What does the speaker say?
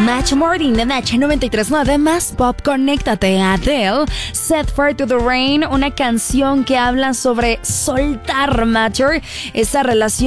Match Morning de Match 93.9 más pop. Conéctate. Adele, Set Fire to the Rain, una canción que habla sobre soltar, Matcher, esa relación